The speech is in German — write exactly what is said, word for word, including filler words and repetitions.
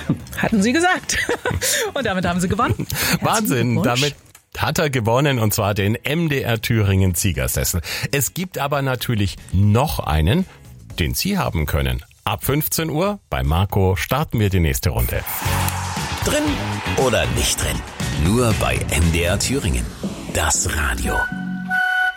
Hatten Sie gesagt. Und damit haben Sie gewonnen. Wahnsinn, damit hat er gewonnen, und zwar den M D R Thüringen Siegersessel. Es gibt aber natürlich noch einen, den Sie haben können. Ab fünfzehn Uhr bei Marco starten wir die nächste Runde. Drin oder nicht drin? Nur bei M D R Thüringen. Das Radio.